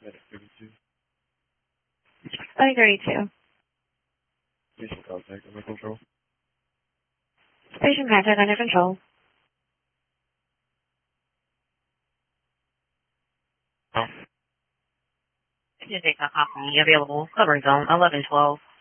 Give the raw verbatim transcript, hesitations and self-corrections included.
Medic thirty-two. Medic thirty-two. Patient contact under control. Patient contact under control. Agent Company available. Cover zone eleven twelve.